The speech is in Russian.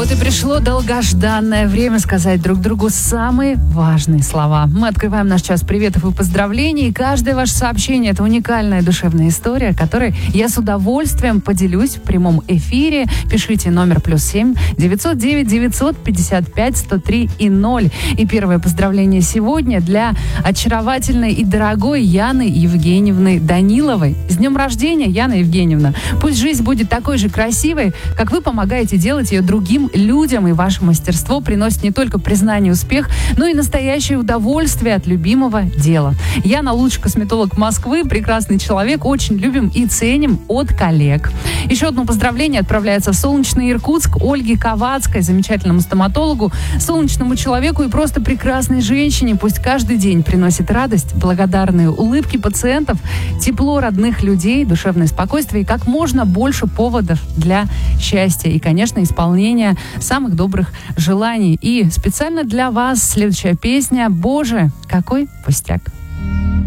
Вот и пришло долгожданное время сказать друг другу самые важные слова. Мы открываем наш час приветов и поздравлений. И каждое ваше сообщение – это уникальная душевная история, которой я с удовольствием поделюсь в прямом эфире. Пишите номер +7 909 955 103 и 0. И первое поздравление сегодня для очаровательной и дорогой Яны Евгеньевны Даниловой. С днем рождения, Яна Евгеньевна! Пусть жизнь будет такой же красивой, как вы помогаете делать ее другим людям, и ваше мастерство приносит не только признание и успех, но и настоящее удовольствие от любимого дела. Яна — лучший косметолог Москвы, прекрасный человек, очень любим и ценим от коллег. Еще одно поздравление отправляется в солнечный Иркутск Ольге Ковацкой, замечательному стоматологу, солнечному человеку и просто прекрасной женщине. Пусть каждый день приносит радость, благодарные улыбки пациентов, тепло родных людей, душевное спокойствие и как можно больше поводов для счастья. И, конечно, исполнения самых добрых желаний. И специально для вас следующая песня «Боже, какой пустяк».